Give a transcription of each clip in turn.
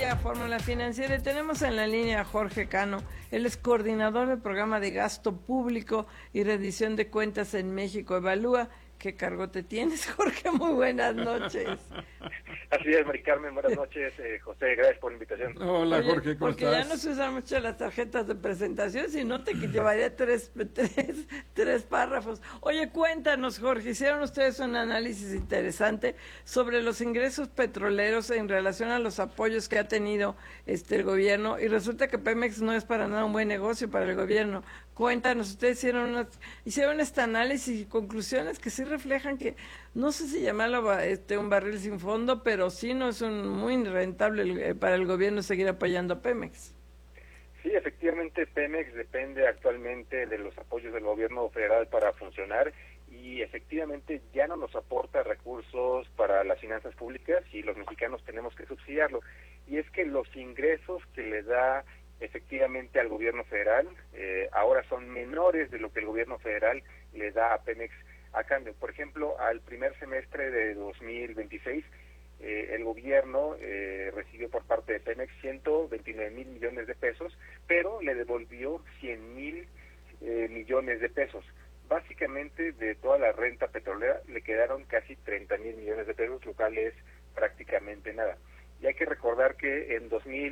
a Fórmula Financiera y tenemos en la línea a Jorge Cano. Él es coordinador del programa de gasto público y rendición de cuentas en México Evalúa. ¿Qué cargo te tienes, Jorge? Muy buenas noches. Así es, Mari Carmen, buenas noches. José, gracias por la invitación. Hola, Jorge, ¿cómo porque estás? Ya no se usan mucho las tarjetas de presentación, si no te llevaría tres párrafos. Oye, cuéntanos, Jorge, hicieron ustedes un análisis interesante sobre los ingresos petroleros en relación a los apoyos que ha tenido el gobierno, y resulta que Pemex no es para nada un buen negocio para el gobierno. Cuéntanos, ustedes hicieron este análisis y conclusiones que sí reflejan que, no sé si llamarlo un barril sin fondo, pero sí no es muy rentable para el gobierno seguir apoyando a Pemex. Sí, efectivamente, Pemex depende actualmente de los apoyos del gobierno federal para funcionar y efectivamente ya no nos aporta recursos para las finanzas públicas y los mexicanos tenemos que subsidiarlo. Y es que los ingresos que le da efectivamente al gobierno federal ahora son menores de lo que el gobierno federal le da a Pemex a cambio. Por ejemplo, al primer semestre de 2026 el gobierno recibió por parte de Pemex 129,000 millones de pesos, pero le devolvió 100,000 millones de pesos. Básicamente, de toda la renta petrolera le quedaron casi 30,000 millones de pesos, lo cual es prácticamente nada. Y hay que recordar que en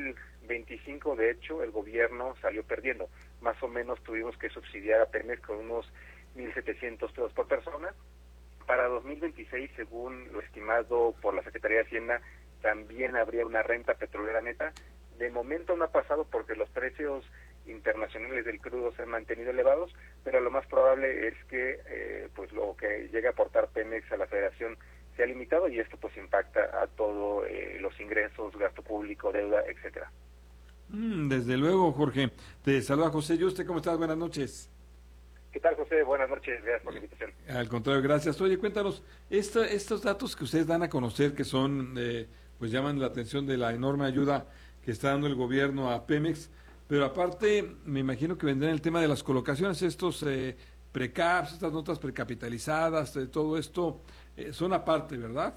2025, de hecho, el gobierno salió perdiendo. Más o menos tuvimos que subsidiar a Pemex con unos 1,700 pesos por persona. Para 2026, según lo estimado por la Secretaría de Hacienda, también habría una renta petrolera neta. De momento no ha pasado porque los precios internacionales del crudo se han mantenido elevados, pero lo más probable es que pues lo que llegue a aportar Pemex a la Federación sea limitado y esto pues impacta a todos los ingresos, gasto público, deuda, etcétera. Desde luego, Jorge. Te saluda José Yuste, ¿cómo estás? Buenas noches. ¿Qué tal, José? Buenas noches, gracias por la invitación. Al contrario, gracias. Oye, cuéntanos, estos datos que ustedes dan a conocer, que son, pues llaman la atención de la enorme ayuda que está dando el gobierno a Pemex, pero aparte, me imagino que vendrán el tema de las colocaciones, estos precaps, estas notas precapitalizadas, todo esto, son aparte, ¿verdad?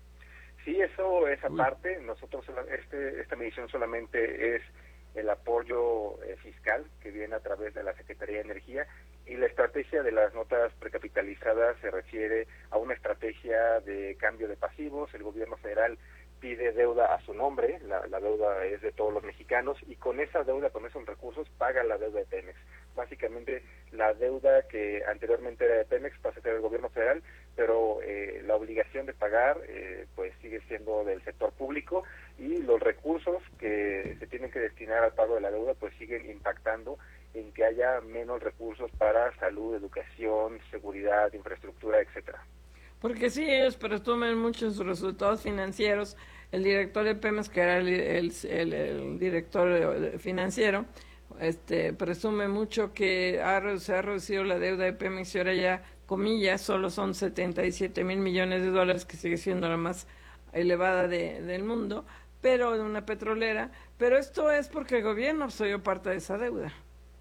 Sí, eso es aparte. Nosotros, esta medición solamente es el apoyo fiscal que viene a través de la Secretaría de Energía, y la estrategia de las notas precapitalizadas se refiere a una estrategia de cambio de pasivos. El gobierno federal pide deuda a su nombre, la deuda es de todos los mexicanos, y con esa deuda, con esos recursos, paga la deuda de Pemex. Básicamente, la deuda que anteriormente era de Pemex pasa a ser del gobierno federal, pero la obligación de pagar pues sigue siendo del sector público, y los recursos que se tienen que destinar al pago de la deuda pues siguen impactando en que haya menos recursos para salud, educación, seguridad, infraestructura, etcétera. Porque sí, ellos presumen mucho en sus resultados financieros. El director de Pemex, que era el director financiero, presume mucho que se ha reducido la deuda de Pemex y ahora ya, comillas, solo son 77,000 millones de dólares, que sigue siendo la más elevada del mundo, pero de una petrolera. Pero esto es porque el gobierno absorbió parte de esa deuda.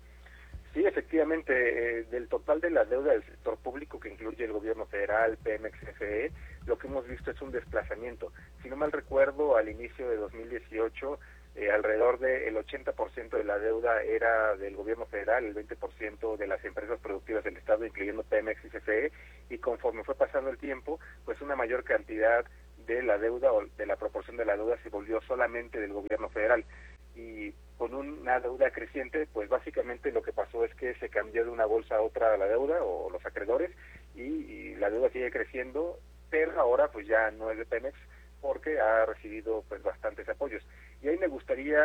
Sí, efectivamente, del total de la deuda del sector público, que incluye el gobierno federal, Pemex, CFE, lo que hemos visto es un desplazamiento. Si no mal recuerdo, al inicio de 2018, alrededor del 80% de la deuda era del gobierno federal, el 20% de las empresas productivas del Estado, incluyendo Pemex y CFE, y conforme fue pasando el tiempo, pues una mayor cantidad de la deuda o de la proporción de la deuda se volvió solamente del gobierno federal. Y con una deuda creciente, pues básicamente lo que pasó es que se cambió de una bolsa a otra la deuda o los acreedores, y la deuda sigue creciendo, pero ahora pues ya no es de Pemex porque ha recibido pues bastantes apoyos. Y ahí me gustaría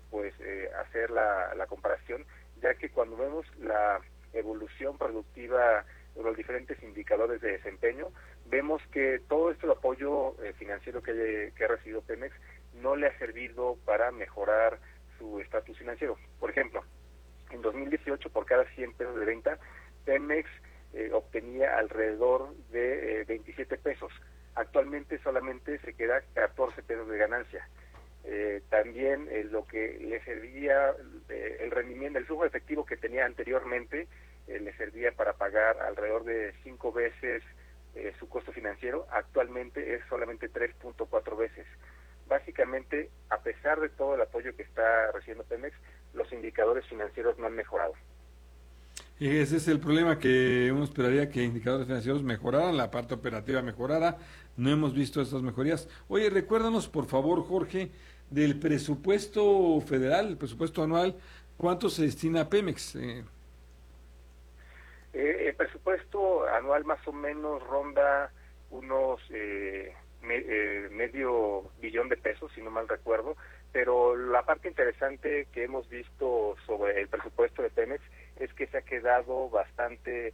hacer la comparación, ya que cuando vemos la evolución productiva de los diferentes indicadores de desempeño, vemos que todo este apoyo financiero que ha recibido Pemex no le ha servido para mejorar su estatus financiero. Por ejemplo, en 2018, por cada 100 pesos de venta, Pemex obtenía alrededor de 27 pesos. Actualmente solamente se queda 14 pesos de ganancia. También lo que le servía, el rendimiento, el flujo efectivo que tenía anteriormente, le servía para pagar alrededor de 5 veces su costo financiero. Actualmente es solamente 3.4 veces. básicamente, a pesar de todo el apoyo que está recibiendo Pemex, los indicadores financieros no han mejorado. Y ese es el problema, que uno esperaría que indicadores financieros mejoraran, la parte operativa mejorara. No hemos visto estas mejorías. Oye, recuérdanos, por favor, Jorge, del presupuesto federal, el presupuesto anual, ¿cuánto se destina a Pemex? El presupuesto anual más o menos ronda unos medio billón de pesos, si no mal recuerdo, pero la parte interesante que hemos visto sobre el presupuesto de Pemex es que se ha quedado bastante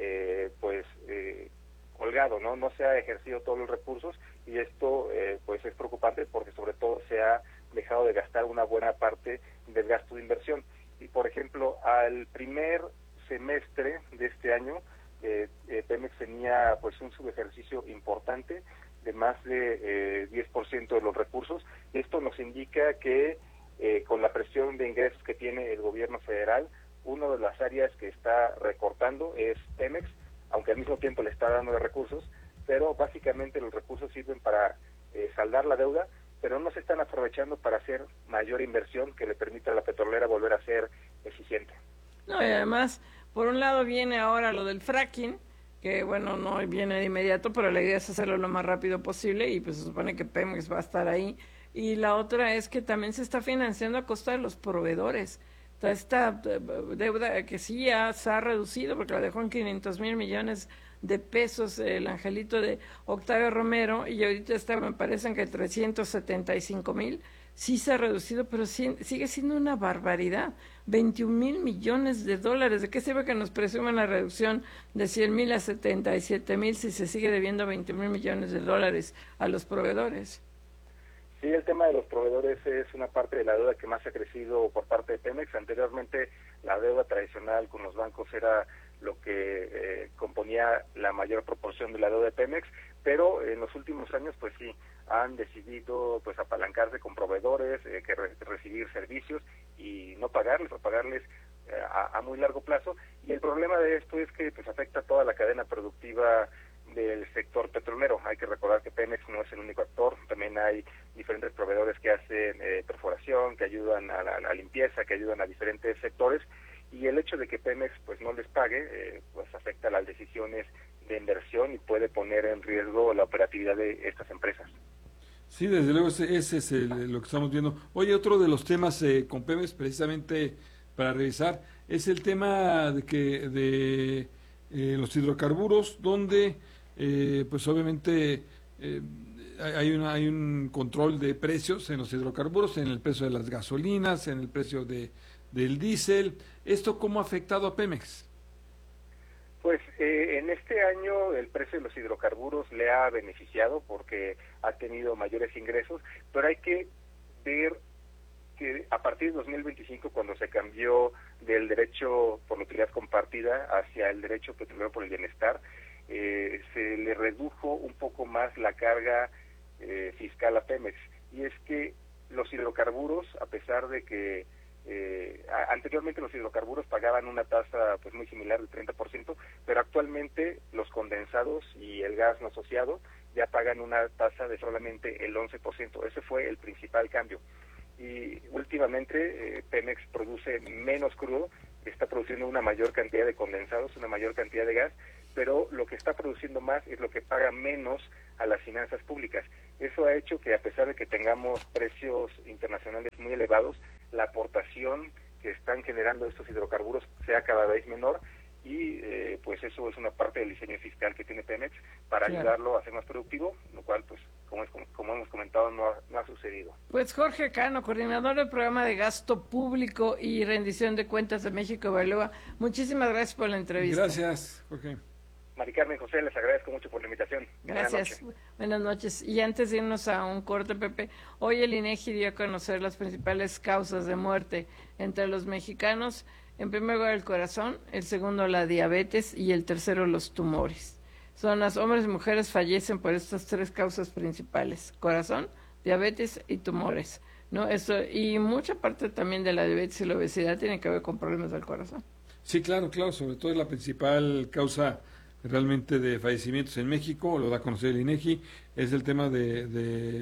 colgado, no se ha ejercido todos los recursos, y esto pues es preocupante porque sobre todo se ha dejado de gastar una buena parte del gasto de inversión. Y por ejemplo, al primer semestre de este año, Pemex tenía pues un subejercicio importante de más de 10% de los recursos. Esto nos indica que con la presión de ingresos que tiene el gobierno federal, una de las áreas que está recortando es Pemex, aunque al mismo tiempo le está dando de recursos, pero básicamente los recursos sirven para saldar la deuda, pero no se están aprovechando para hacer mayor inversión que le permita a la petrolera volver a ser eficiente. No, y además, por un lado viene ahora lo del fracking, que bueno, no viene de inmediato, pero la idea es hacerlo lo más rápido posible, y pues se supone que Pemex va a estar ahí. Y la otra es que también se está financiando a costa de los proveedores. Esta deuda que sí ya se ha reducido, porque la dejó en 500,000 millones de pesos el angelito de Octavio Romero, y ahorita está, me parecen que 375,000, sí se ha reducido, pero sigue siendo una barbaridad. 21,000 millones de dólares. ¿De qué sirve que nos presuman la reducción de 100,000 a 77,000 si se sigue debiendo 20,000 millones de dólares a los proveedores? Sí, el tema de los proveedores es una parte de la deuda que más ha crecido por parte de Pemex. Anteriormente, la deuda tradicional con los bancos era lo que componía la mayor proporción de la deuda de Pemex, pero en los últimos años, pues sí, han decidido pues apalancarse con proveedores, recibir servicios y no pagarles, o pagarles a muy largo plazo. Y el problema de esto es que pues afecta a toda la cadena productiva del sector petrolero. Hay que recordar que Pemex no es el único actor, también hay diferentes proveedores que hacen perforación, que ayudan a la limpieza, que ayudan a diferentes sectores, y el hecho de que Pemex pues no les pague pues afecta las decisiones de inversión y puede poner en riesgo la operatividad de estas empresas. Sí, desde luego ese es lo que estamos viendo. Oye, otro de los temas con Pemex, precisamente para revisar, es el tema de los hidrocarburos, donde pues obviamente hay un control de precios en los hidrocarburos, en el precio de las gasolinas, en el precio del diésel. ¿Esto cómo ha afectado a Pemex? Pues en este año el precio de los hidrocarburos le ha beneficiado porque ha tenido mayores ingresos, pero hay que ver que a partir de 2025, cuando se cambió del derecho por la utilidad compartida hacia el derecho petrolero por el bienestar, se le redujo un poco más la carga fiscal a Pemex. Y es que los hidrocarburos, a pesar de que anteriormente los hidrocarburos pagaban una tasa pues muy similar del 30%, pero actualmente los condensados y el gas no asociado ya pagan una tasa de solamente el 11%. Ese fue el principal cambio. Y últimamente Pemex produce menos crudo, está produciendo una mayor cantidad de condensados, una mayor cantidad de gas, pero lo que está produciendo más es lo que paga menos a las finanzas públicas. Eso ha hecho que, a pesar de que tengamos precios internacionales muy elevados, la aportación que están generando estos hidrocarburos sea cada vez menor, y pues eso es una parte del diseño fiscal que tiene Pemex para ayudarlo a ser más productivo, lo cual pues como hemos comentado no ha sucedido. Pues Jorge Cano, coordinador del programa de gasto público y rendición de cuentas de México Evalúa, muchísimas gracias por la entrevista. Gracias, Jorge. Mari Carmen, José, les agradezco mucho por la invitación. Gracias. Buenas noches. Y antes de irnos a un corte, Pepe, hoy el INEGI dio a conocer las principales causas de muerte entre los mexicanos. En primer lugar, el corazón, el segundo, la diabetes, y el tercero, los tumores. Hombres y mujeres fallecen por estas tres causas principales: corazón, diabetes y tumores, ¿no? Eso, y mucha parte también de la diabetes y la obesidad tiene que ver con problemas del corazón. Sí, claro, sobre todo es la principal causa realmente de fallecimientos en México, lo da a conocer el INEGI, es el tema de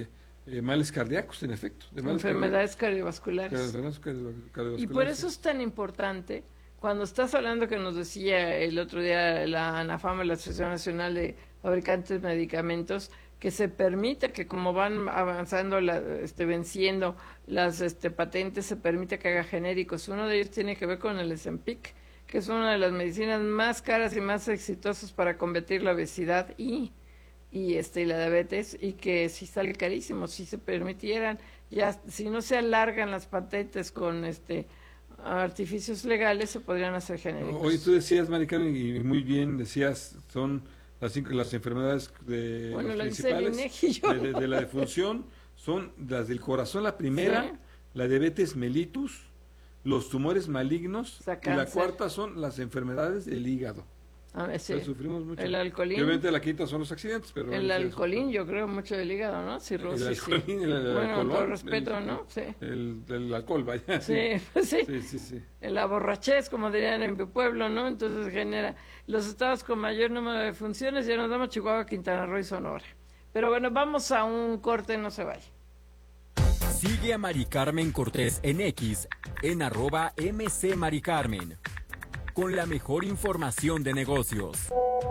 males cardíacos, en efecto. Enfermedades cardiovasculares. Y por eso es tan importante, cuando estás hablando, que nos decía el otro día la ANAFAM, la Asociación Nacional de Fabricantes de Medicamentos, que se permite que, como van avanzando, venciendo las patentes, se permite que haga genéricos. Uno de ellos tiene que ver con el Ozempic, que es una de las medicinas más caras y más exitosas para combatir la obesidad y la diabetes, y que sí sale carísimo. Si se permitieran, ya si no se alargan las patentes con artificios legales, se podrían hacer genéricos. Hoy tú decías, Mari Carmen, y muy bien decías, son las enfermedades principales de la defunción, son las del corazón, la primera, ¿sí? La diabetes mellitus, los tumores malignos, y la cuarta son las enfermedades del hígado. Sí. Sufrimos mucho. El alcoholín. Obviamente la quinta son los accidentes, pero... El alcoholín, yo creo mucho del hígado, ¿no? Cirrosis. El alcoholín, el bueno, alcoholón, con todo respeto, ¿no? Sí. El alcohol, vaya. Sí. Sí. La borrachez, como dirían en mi pueblo, ¿no? Entonces genera los estados con mayor número de funciones. Ya nos damos Chihuahua, Quintana Roo y Sonora. Pero bueno, vamos a un corte, no se vaya. Sigue a Mari Carmen Cortés en X, en @mcmaricarmen. Con la mejor información de negocios.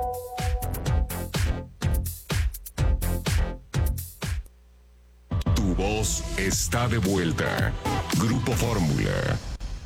Tu voz está de vuelta. Grupo Fórmula.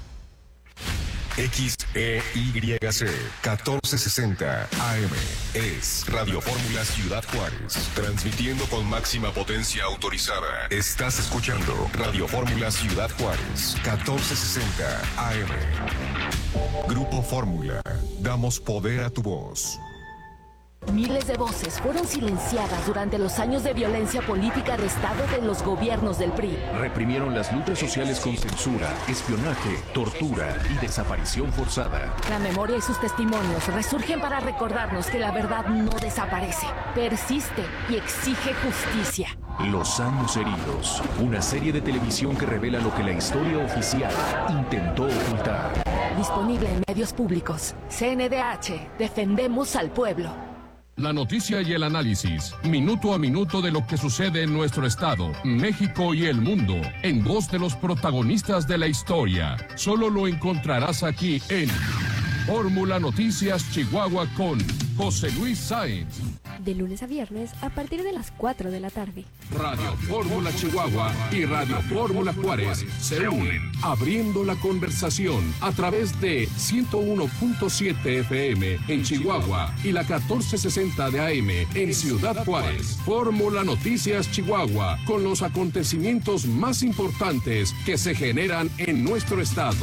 XEYC 1460 AM es Radio Fórmula Ciudad Juárez, transmitiendo con máxima potencia autorizada. Estás escuchando Radio Fórmula Ciudad Juárez 1460 AM. Grupo Fórmula, damos poder a tu voz. Miles de voces fueron silenciadas durante los años de violencia política de Estado de los gobiernos del PRI. Reprimieron las luchas sociales con censura, espionaje, tortura y desaparición forzada. La memoria y sus testimonios resurgen para recordarnos que la verdad no desaparece, persiste y exige justicia. Los años heridos, una serie de televisión que revela lo que la historia oficial intentó ocultar. Disponible en medios públicos. CNDH, defendemos al pueblo. La noticia y el análisis, minuto a minuto de lo que sucede en nuestro estado, México y el mundo, en voz de los protagonistas de la historia. Solo lo encontrarás aquí en Fórmula Noticias Chihuahua con José Luis Sáenz. De lunes a viernes a partir de las 4 de la tarde. Radio Fórmula Chihuahua y Radio Fórmula Juárez se unen, abriendo la conversación a través de 101.7 FM en Chihuahua y la 1460 de AM en Ciudad Juárez. Fórmula Noticias Chihuahua, con los acontecimientos más importantes que se generan en nuestro estado.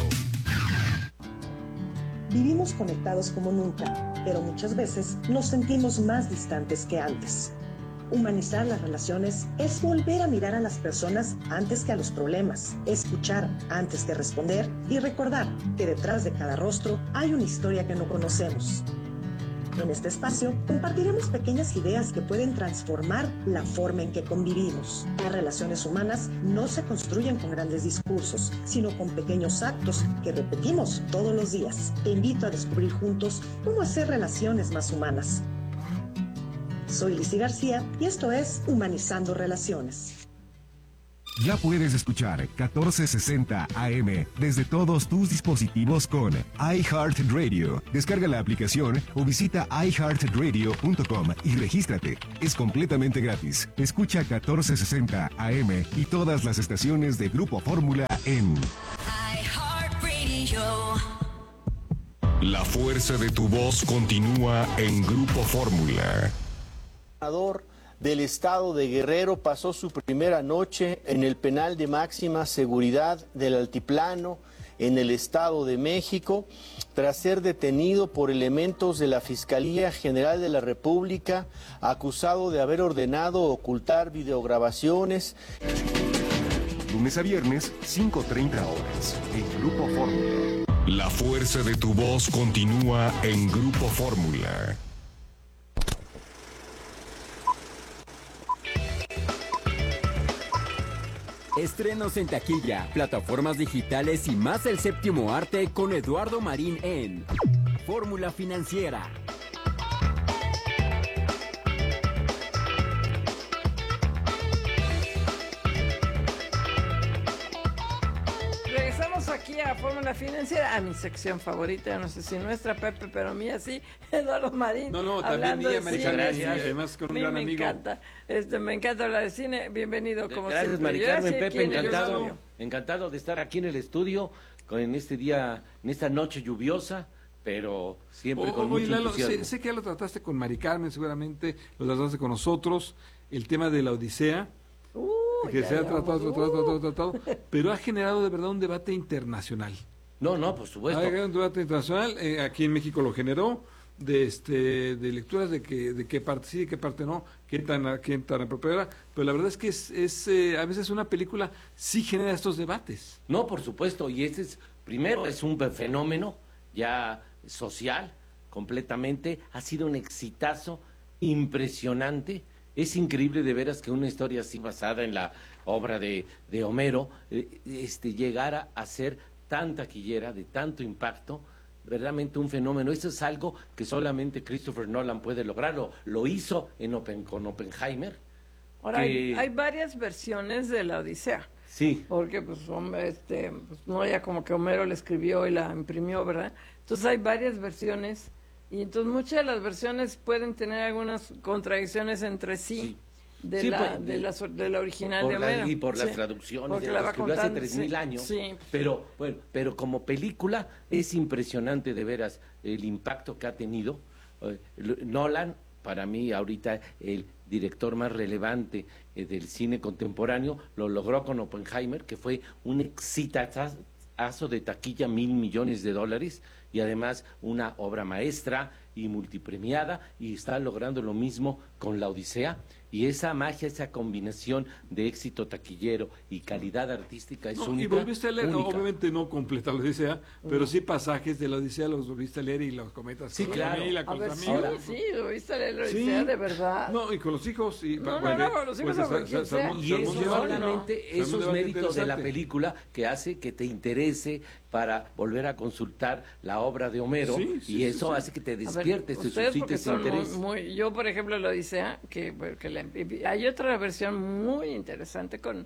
Vivimos conectados como nunca, pero muchas veces nos sentimos más distantes que antes. Humanizar las relaciones es volver a mirar a las personas antes que a los problemas, escuchar antes que responder y recordar que detrás de cada rostro hay una historia que no conocemos. En este espacio compartiremos pequeñas ideas que pueden transformar la forma en que convivimos. Las relaciones humanas no se construyen con grandes discursos, sino con pequeños actos que repetimos todos los días. Te invito a descubrir juntos cómo hacer relaciones más humanas. Soy Lizzy García y esto es Humanizando Relaciones. Ya puedes escuchar 1460 AM desde todos tus dispositivos con iHeartRadio. Descarga la aplicación o visita iHeartRadio.com y regístrate. Es completamente gratis. Escucha 1460 AM y todas las estaciones de Grupo Fórmula en iHeartRadio. La fuerza de tu voz continúa en Grupo Fórmula. Del estado de Guerrero pasó su primera noche en el penal de máxima seguridad del Altiplano en el Estado de México tras ser detenido por elementos de la Fiscalía General de la República, acusado de haber ordenado ocultar videograbaciones. Lunes a viernes, 5:30 horas, en Grupo Fórmula. La fuerza de tu voz continúa en Grupo Fórmula. Estrenos en taquilla, plataformas digitales y más el séptimo arte con Eduardo Marín en Fórmula Financiera. Regresamos aquí a Fórmula Financiera, a mi sección favorita, no sé si nuestra, Pepe, pero mía sí, Eduardo Marín. No, también hablando de Mari, cine. gracias. Además con un gran amigo. Me encanta hablar de cine. Bienvenido, como gracias, siempre. Mari Carmen, Pepe, encantado. Encantado de estar aquí en el estudio, en este día, en esta noche lluviosa, pero siempre con mucho Lalo, entusiasmo. sé que ya lo trataste con Mari Carmen, seguramente lo trataste con nosotros, el tema de la Odisea, que se ha tratado, pero ha generado de verdad un debate internacional. No, por supuesto. Ha generado un debate internacional, aquí en México lo generó, de lecturas de qué parte sí, de qué parte no, qué tan apropiada, pero la verdad es que a veces una película sí genera estos debates. No, por supuesto, y primero es un fenómeno ya social, completamente, ha sido un exitazo impresionante. Es increíble de veras que una historia así basada en la obra de Homero llegara a ser tan taquillera, de tanto impacto, verdaderamente un fenómeno. Eso es algo que solamente Christopher Nolan puede lograrlo. Lo hizo con Oppenheimer. Ahora, hay varias versiones de la Odisea. Sí. Porque pues no ya como que Homero la escribió y la imprimió, ¿verdad? Entonces hay varias versiones. Y entonces muchas de las versiones pueden tener algunas contradicciones entre sí, de la original de Homero. Y por las traducciones, de la escribió hace 3,000 años. Sí. Pero como película es impresionante de veras el impacto que ha tenido. Nolan, para mí ahorita el director más relevante del cine contemporáneo, lo logró con Oppenheimer, que fue un exitazo de taquilla, $1,000 millones, y además una obra maestra y multipremiada, y está logrando lo mismo con La Odisea, y esa magia, esa combinación de éxito taquillero y calidad artística es única. Y volviste a leer, obviamente no completa La Odisea, pero sí pasajes de La Odisea los volviste a leer y los comentas. Sí, claro. Sí, lo volviste a leer La Odisea, de verdad. No, y con los hijos. Y, con los hijos y eso solamente esos méritos de la película que hace que te interese para volver a consultar la obra de Homero, y eso hace que te despiertes, te suscites interés. Yo, por ejemplo, La Odisea, hay otra versión muy interesante con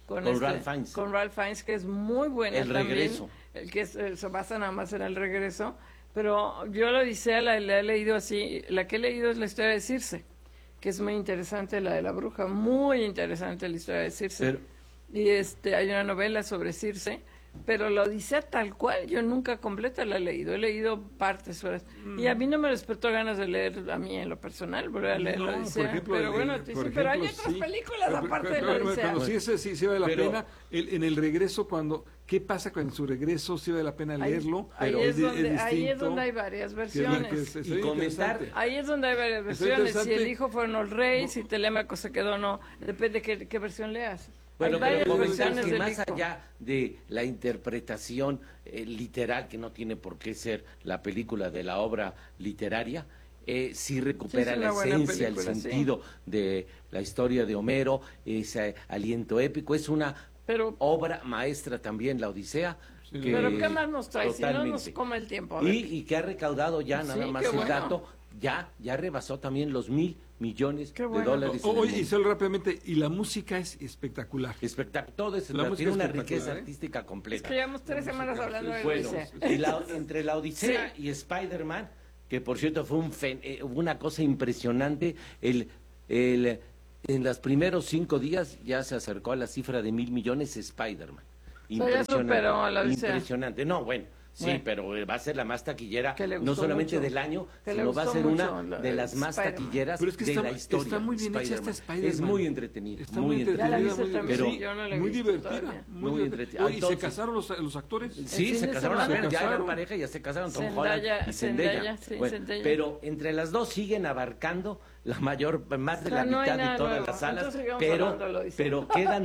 Ralph Fiennes, que es muy buena. El regreso. El que se basa nada más en el regreso, pero yo La Odisea la he leído así. La que he leído es la historia de Circe, que es muy interesante, la de la bruja, muy interesante la historia de Circe. Y hay una novela sobre Circe, pero La Odisea tal cual yo nunca completa la he leído partes, y a mí no me despertó ganas de leer, a mí en lo personal, volver a leer La Odisea, ejemplo, pero hay otras películas aparte de La Odisea. Sí vale la pena, en el regreso, ¿qué pasa con su regreso? Sí vale la pena leerlo, ahí es donde hay varias versiones. Y comentar. Ahí es donde hay varias versiones, si el hijo fue o no el rey, si Telémaco se quedó o no, depende de qué versión leas. Bueno, pero comentar que más allá de la interpretación literal, que no tiene por qué ser la película de la obra literaria, sí recupera la esencia, el sentido de la historia de Homero, ese aliento épico. Es una obra maestra también, La Odisea. Pero ¿qué más nos trae? Si no nos come el tiempo. Y que ha recaudado ya, nada más el dato, ya rebasó también los $1,000 millones de dólares. Oye, y solo rápidamente, y la música es espectacular. Todo tiene una riqueza artística completa. Es que llevamos 3 semanas hablando de Odisea. Entre La Odisea y Spider-Man, que por cierto fue una cosa impresionante, en los primeros 5 días ya se acercó a la cifra de $1,000 millones Spider-Man. Impresionante. No, bueno. Sí, pero va a ser la más taquillera, no solamente del año, sino va a ser una de las más taquilleras de la historia. Está muy bien hecha esta Spider-Man. Es muy entretenida. Está muy entretenida, pero muy divertida. Muy entretenida. ¿Y se casaron los actores? Sí, se casaron apenas, ya eran pareja, ya se casaron Tom Holland y Zendaya. Pero entre las dos siguen abarcando más de la mitad de todas las salas, pero quedan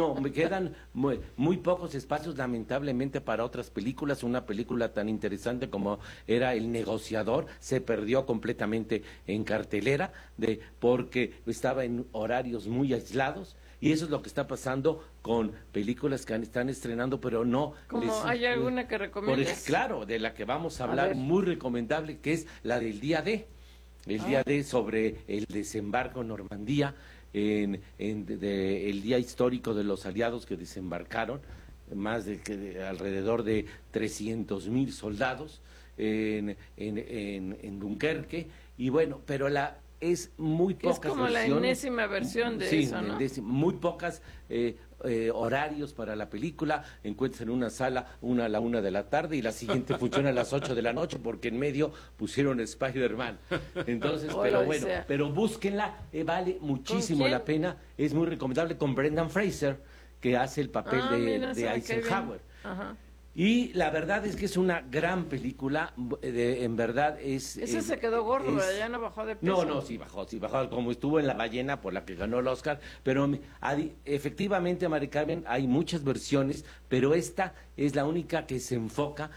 muy pocos espacios, lamentablemente, para otras películas. Una película tan interesante como era El Negociador se perdió completamente en cartelera porque estaba en horarios muy aislados, y eso es lo que está pasando con películas que están estrenando, pero no. ¿Hay alguna que recomiendas? Claro, de la que vamos a hablar, muy recomendable, que es la del día D. El día D, sobre el desembarco en Normandía, el día histórico de los aliados que desembarcaron alrededor de 300,000 soldados en Dunkerque, y bueno, pero es muy pocas es como versiones, la enésima versión de eso, ¿no? Muy pocas horarios para la película. Encuentras en una sala a la 1 de la tarde y la siguiente funciona a las 8 de la noche porque en medio pusieron Spider-Man. Entonces, pero búsquenla, vale muchísimo la pena, es muy recomendable, con Brendan Fraser, que hace el papel de Eisenhower. Y la verdad es que es una gran película, en verdad es... Ese se quedó gordo, ya no bajó de peso. No, sí bajó, como estuvo en La Ballena, por la que ganó el Oscar, pero efectivamente, Mari Carmen, hay muchas versiones, pero esta es la única que se enfoca,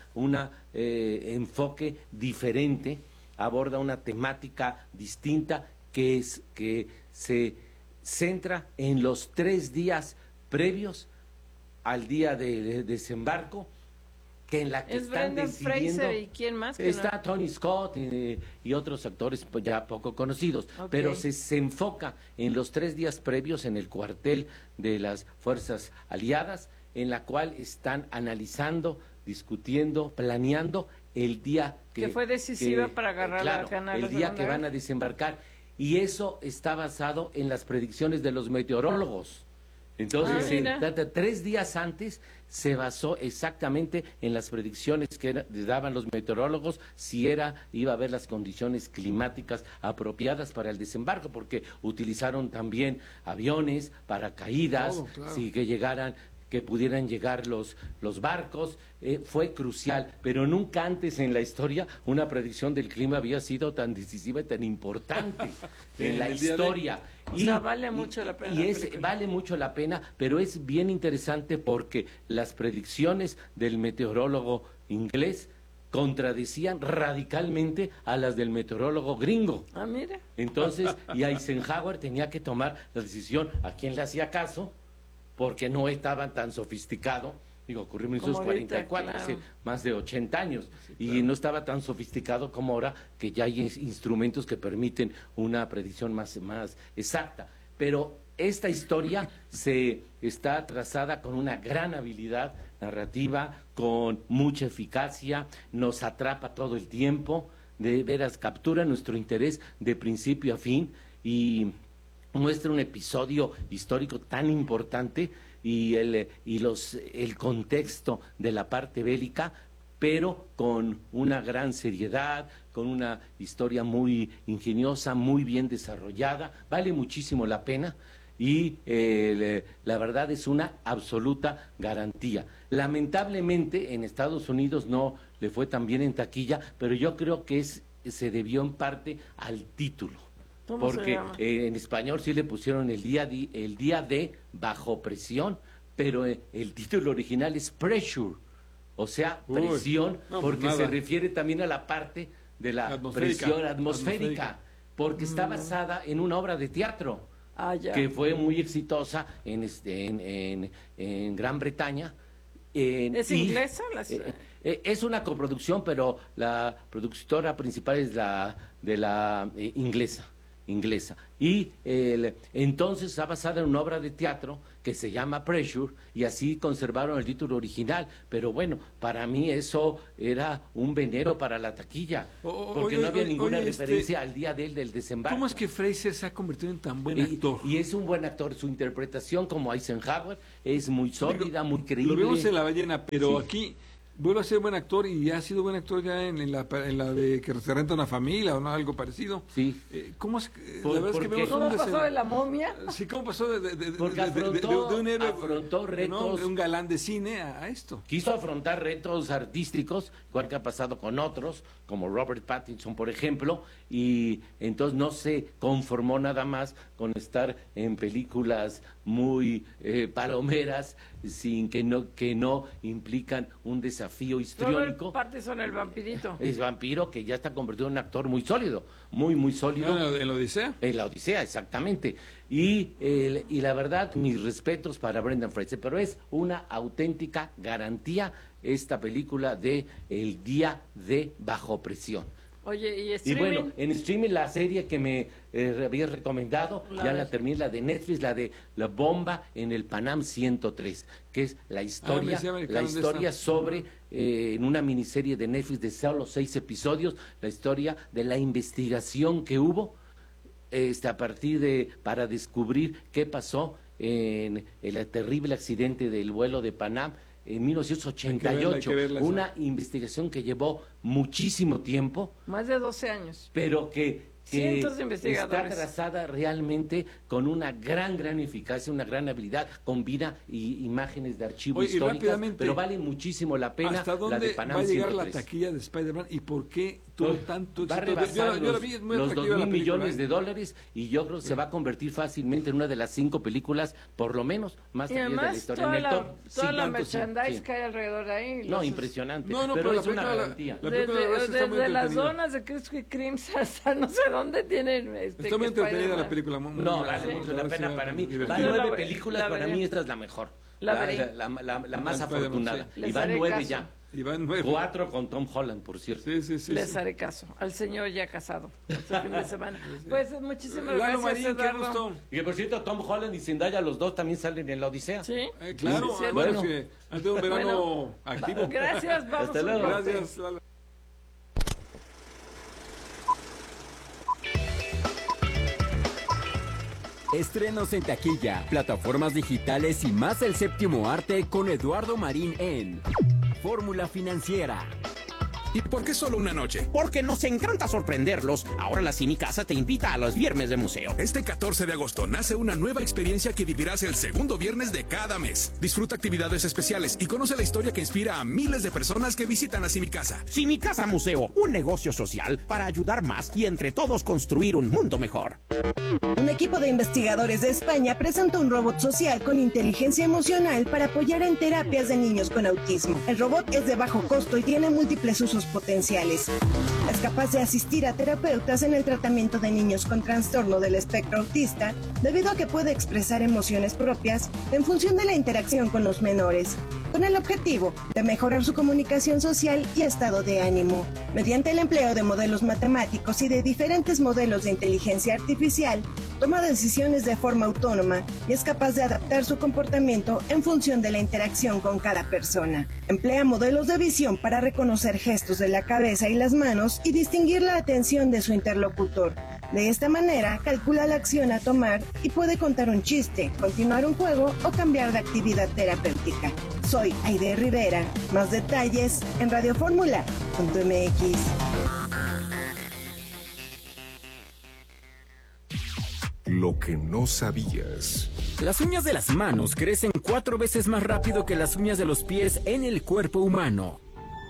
enfoque diferente, aborda una temática distinta, que se centra en los 3 días previos al día de desembarco, que en la que están Brendan decidiendo. Fraser, ¿y quién más? Está Tony Scott y otros actores pues, ya poco conocidos, pero se enfoca en los 3 días previos en el cuartel de las Fuerzas Aliadas, en la cual están analizando, discutiendo, planeando el día que fue decisiva para ganar el día que van a desembarcar, y eso está basado en las predicciones de los meteorólogos. Entonces, 3 días antes se basó exactamente en las predicciones que daban los meteorólogos, si iba a haber las condiciones climáticas apropiadas para el desembarco, porque utilizaron también aviones, paracaídas, que pudieran llegar los barcos. Fue crucial, pero nunca antes en la historia una predicción del clima había sido tan decisiva y tan importante en la historia. Vale mucho la pena. Vale mucho la pena, pero es bien interesante porque las predicciones del meteorólogo inglés contradecían radicalmente a las del meteorólogo gringo. Mira. Entonces, y Eisenhower tenía que tomar la decisión a quién le hacía caso, porque no estaba tan sofisticado. Ocurrió en 1944, hace más de 80 años, y no estaba tan sofisticado como ahora, que ya hay instrumentos que permiten una predicción más exacta. Pero esta historia se está trazada con una gran habilidad narrativa, con mucha eficacia, nos atrapa todo el tiempo, de veras captura nuestro interés de principio a fin y muestra un episodio histórico tan importante y el contexto de la parte bélica, pero con una gran seriedad, con una historia muy ingeniosa, muy bien desarrollada. Vale muchísimo la pena y la verdad es una absoluta garantía. Lamentablemente en Estados Unidos no le fue tan bien en taquilla, pero yo creo que se debió en parte al título. Porque en español sí le pusieron el día de Bajo Presión, pero el título original es Pressure, o sea, presión, porque se refiere también a la parte de la presión atmosférica, porque está basada en una obra de teatro que fue muy exitosa en Gran Bretaña. ¿Es inglesa? Es una coproducción, pero la productora principal es de la inglesa. Y entonces está basada en una obra de teatro que se llama Pressure, y así conservaron el título original. Pero bueno, para mí eso era un veneno para la taquilla, porque no había ninguna referencia al día del desembarco. ¿Cómo es que Fraser se ha convertido en tan buen actor? Y es un buen actor. Su interpretación como Eisenhower es muy sólida, muy creíble. Lo vemos en La Ballena, pero aquí vuelve a ser buen actor, y ha sido buen actor ya en la de que se renta una familia o no, algo parecido. Sí. ¿Cómo es? La verdad es que vemos ¿Cómo pasó de La Momia? Sí, ¿cómo pasó de un héroe, afrontó retos, de un galán de cine a esto? Quiso afrontar retos artísticos, igual que ha pasado con otros, como Robert Pattinson, por ejemplo, y entonces no se conformó nada más con estar en películas muy palomeras, sin que no implican un desafío histriónico. Robert Pattinson, el vampirito. Es vampiro, que ya está convertido en un actor muy sólido, muy sólido. ¿En la Odisea? En la Odisea, exactamente. Y la verdad, mis respetos para Brendan Fraser, pero es una auténtica garantía esta película de El día de Bajo Presión. Oye, ¿y Y streaming? bueno, en streaming la serie que me habías recomendado, ya la terminé, la de Netflix, la de La Bomba en el Panam 103, que es la historia, sobre, en una miniserie de Netflix de solo 6 episodios, la historia de la investigación que hubo a partir para descubrir qué pasó en el terrible accidente del vuelo de Panam en 1988, una investigación que llevó muchísimo tiempo. Más de 12 años. Pero que cientos de investigadores. está trazada realmente con una gran eficacia, una gran habilidad, combina imágenes de archivo históricas, pero vale muchísimo la pena. ¿Hasta dónde la de Panam va a llegar 103? la taquilla de Spider-Man y por qué tuvo tanto Va a éxito? rebasar Yo la vi, es muy los atractiva la 2.000 película, millones de dólares y yo creo que se va a convertir fácilmente en una de las 5 películas, por lo menos, más Y taquilleras de la además historia. toda En el top toda la 5, merchandise sí. que hay alrededor de ahí. No, impresionante. No, pero la es una película, garantía. la película, la verdad, está muy Desde las entretenida. zonas de Krispy Kreme hasta no sé dónde tienen Está muy entretenida la película. No, vale mucho la pena para mí. Van 9 películas, para mí esta es la mejor. La más afortunada. Y van 9 ya. Y van 9. 4 con Tom Holland, por cierto. Sí. Les haré caso al señor ya casado este fin de semana. Pues muchísimas Lalo gracias, Marín, qué Eduardo. gusto. Y que por cierto, Tom Holland y Zendaya, los dos también salen en la Odisea. Sí. Claro, Sí, bueno, que han tenido un verano Bueno, activo. Gracias, vamos. Hasta luego. Gracias, Lalo. Estrenos en taquilla, plataformas digitales y más del séptimo arte con Eduardo Marín en Fórmula Financiera. ¿Y por qué solo una noche? Porque nos encanta sorprenderlos. Ahora la Cinicasa te invita a los viernes de museo. Este 14 de agosto nace una nueva experiencia que vivirás el segundo viernes de cada mes. Disfruta actividades especiales y conoce la historia que inspira a miles de personas que visitan a Cinicasa. Cinicasa Museo, un negocio social para ayudar más y entre todos construir un mundo mejor. Un equipo de investigadores de España presenta un robot social con inteligencia emocional para apoyar en terapias de niños con autismo. El robot es de bajo costo y tiene múltiples usos potenciales. Es capaz de asistir a terapeutas en el tratamiento de niños con trastorno del espectro autista, debido a que puede expresar emociones propias en función de la interacción con los menores, con el objetivo de mejorar su comunicación social y estado de ánimo. Mediante el empleo de modelos matemáticos y de diferentes modelos de inteligencia artificial, toma decisiones de forma autónoma y es capaz de adaptar su comportamiento en función de la interacción con cada persona. Emplea modelos de visión para reconocer gestos de la cabeza y las manos y distinguir la atención de su interlocutor. De esta manera, calcula la acción a tomar y puede contar un chiste, continuar un juego o cambiar de actividad terapéutica. Soy Aide Rivera. Más detalles en radioformula.mx. Lo que no sabías. Las uñas de las manos crecen 4 veces más rápido que las uñas de los pies en el cuerpo humano.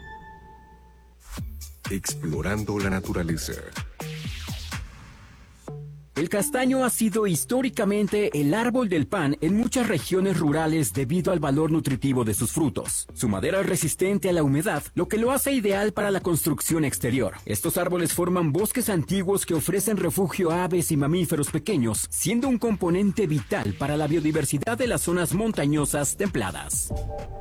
Explorando la naturaleza. El castaño ha sido históricamente el árbol del pan en muchas regiones rurales debido al valor nutritivo de sus frutos. Su madera es resistente a la humedad, lo que lo hace ideal para la construcción exterior. Estos árboles forman bosques antiguos que ofrecen refugio a aves y mamíferos pequeños, siendo un componente vital para la biodiversidad de las zonas montañosas templadas.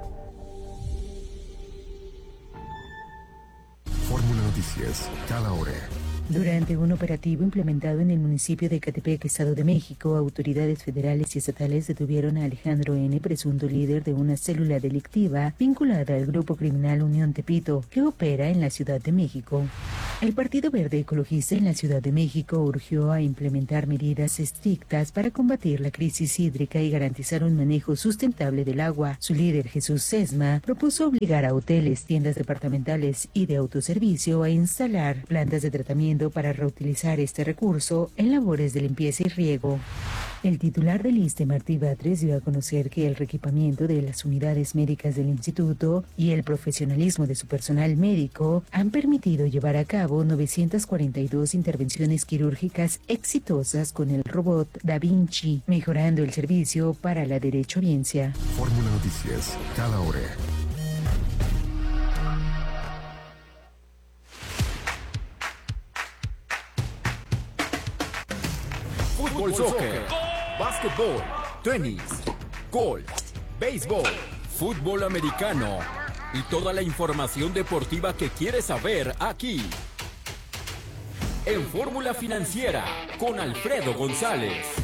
Fórmula Noticias, cada hora. Durante un operativo implementado en el municipio de Ecatepec, Estado de México, autoridades federales y estatales detuvieron a Alejandro N., presunto líder de una célula delictiva vinculada al grupo criminal Unión Tepito, que opera en la Ciudad de México. El Partido Verde Ecologista en la Ciudad de México urgió a implementar medidas estrictas para combatir la crisis hídrica y garantizar un manejo sustentable del agua. Su líder, Jesús Sesma, propuso obligar a hoteles, tiendas departamentales y de autoservicio a instalar plantas de tratamiento para reutilizar este recurso en labores de limpieza y riego. El titular del ISSSTE, Martí Batres, dio a conocer que el reequipamiento de las unidades médicas del instituto y el profesionalismo de su personal médico han permitido llevar a cabo 942 intervenciones quirúrgicas exitosas con el robot Da Vinci, mejorando el servicio para la derechohabiencia. Fórmula Noticias, cada hora. Fútbol, soccer, básquetbol, tenis, golf, béisbol, fútbol americano y toda la información deportiva que quieres saber aquí. en Fórmula Financiera con Alfredo González.